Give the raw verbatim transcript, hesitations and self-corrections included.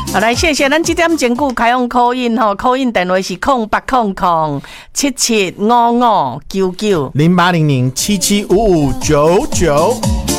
好，来谢谢咱这点前句开放call in吼，call in电话是空八空空七七五五九九零八零零七七五五九九。